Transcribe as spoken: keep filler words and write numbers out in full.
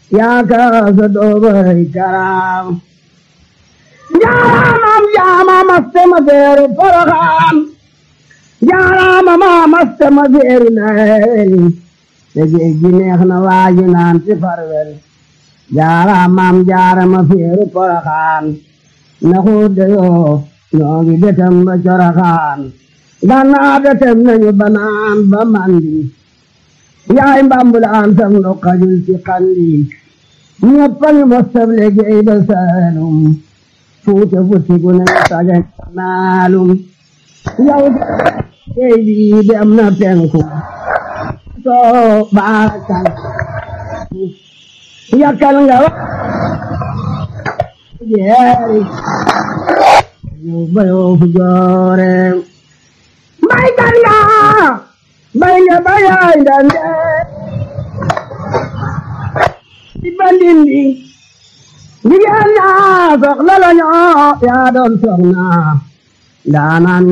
yaa kaasa doobay karaam jaaraamam jaama mastema seeru Poroxaan jaaraama ma mastema seeru layli te géej gi neex na waaji naan ci farwel jaaraamam jaarama seeru Poroxaan na xuude yoo ñoo ngi detem ba Coroxaan gannaaw detem nañu banaan ba mandi yaay mbambulaan sam nu xajul ci xandi ñëppañu mostab liggéey ba Saalum fuute futti gu ne sagan naalum yow géej bi dem na penku soo baakal yakkal nga wa jeeri yow bayoo fu joore mbay ganga mbay nga bayaay ndande di bandindi jigéen ñaa soxla la ñoo yaa doon soxna ndaanaan